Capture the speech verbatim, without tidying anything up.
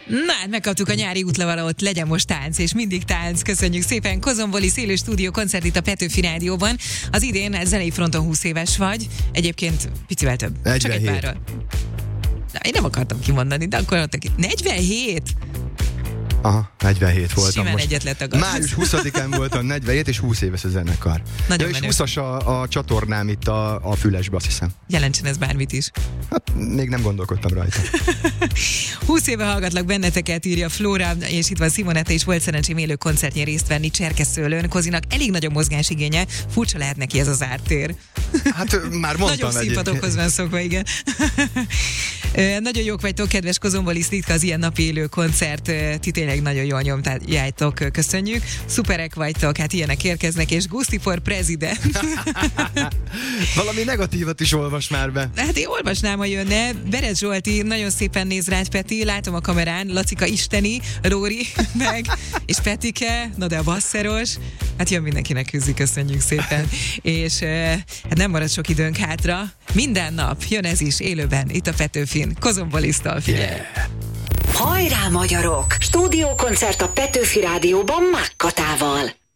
Na, hát megkaptuk a nyári útlevelot, legyen most tánc, és mindig tánc. Köszönjük szépen. Kozomboli szélő stúdió koncert itt a Petőfi Rádióban. Az idén zenei fronton húsz éves vagy, egyébként picivel több. negyvenhét. Csak egy párral. Na, én nem akartam kimondani, de akkor mondtak, negyvenhét? Aha, negyvenhét voltam. Simán most. egyet letagadt. Május huszadikán voltam negyvenhét, és húsz éves a zenekar. Nagyon ja, és menő. húszas a, a csatornám itt a, a fülesbe, azt hiszem. Jelentsen ez bármit is. Hát még nem gondolkodtam rajta. húsz éve hallgatlak benneteket, írja Flóra, és itt van Simonetta, és volt szerencsém élő koncertjén részt venni Cserkeszőlőn. Kozinak elég nagy a mozgásigénye, furcsa lehet neki ez az ártér. Hát már mondtam Nagyobb színpadokhoz van szokva, igen. Nagyon jók vagytok, kedves Kozomboli, ritka az ilyen napi élő koncert. Ti tényleg nagyon jól nyomtátok, köszönjük. Szuperek vagytok, hát ilyenek érkeznek, és Guszti for President. Valami negatívat is olvas már be. Hát én olvasnám, ha jönne. Berez Zsolti, nagyon szépen néz rád, Peti, látom a kamerán, Lacika isteni, Róri meg, és Petike, na de a basszeros. Hát jön mindenkinek küzdi, köszönjük szépen. És hát nem marad sok időnk hátra. Minden nap jön ez is élőben, itt a Petőfin. Kozombolisztal, figyelj! Yeah. Hajrá, magyarok! Stúdiókoncert a Petőfi Rádióban Mákkatával.